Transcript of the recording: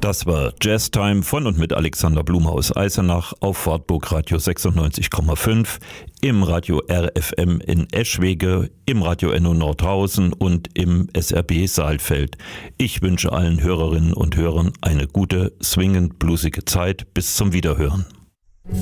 Das war Jazztime von und mit Alexander Blume aus Eisenach auf Wartburg Radio 96,5, im Radio RFM in Eschwege, im Radio NO Nordhausen und im SRB Saalfeld. Ich wünsche allen Hörerinnen und Hörern eine gute, swingend bluesige Zeit. Bis zum Wiederhören.